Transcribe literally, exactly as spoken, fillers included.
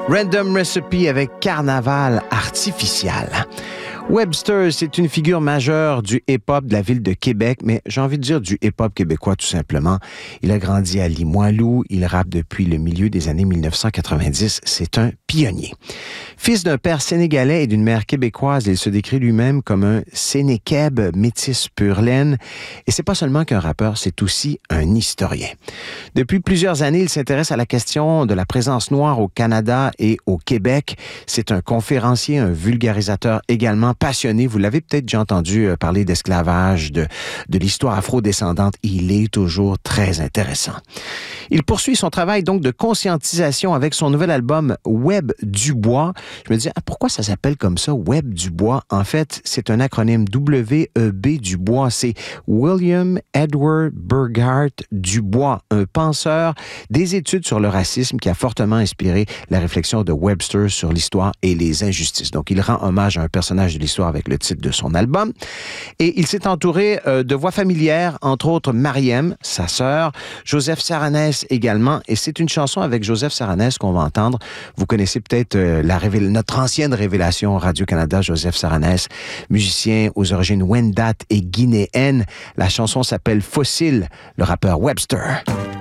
Random Recipe avec Carnaval artificiel. Webster, c'est une figure majeure du hip-hop de la ville de Québec, mais j'ai envie de dire du hip-hop québécois tout simplement. Il a grandi à Limoilou, il rappe depuis le milieu des années mille neuf cent quatre-vingt-dix, c'est un pionnier. Fils d'un père sénégalais et d'une mère québécoise, il se décrit lui-même comme un Sénékeb métis pur laine, et c'est pas seulement qu'un rappeur, c'est aussi un historien. Depuis plusieurs années, il s'intéresse à la question de la présence noire au Canada et au Québec. C'est un conférencier, un vulgarisateur également passionné. Vous l'avez peut-être déjà entendu parler d'esclavage, de, de l'histoire afro-descendante. Il est toujours très intéressant. Il poursuit son travail donc de conscientisation avec son nouvel album Web du Bois. Je me dis, ah, pourquoi ça s'appelle comme ça, Web du Bois? En fait, c'est un acronyme W E B du Bois. C'est William Edward Burghardt du Bois, un penseur des études sur le racisme qui a fortement inspiré la réflexion de Webster sur l'histoire et les injustices. Donc, il rend hommage à un personnage de l'histoire avec le titre de son album. Et il s'est entouré euh, de voix familières, entre autres Mariem, sa sœur, Joseph Saranès également. Et c'est une chanson avec Joseph Saranès qu'on va entendre. Vous connaissez peut-être euh, la révél- notre ancienne révélation Radio-Canada, Joseph Saranès, musicien aux origines Wendat et guinéennes. La chanson s'appelle Fossile, le rappeur Webster.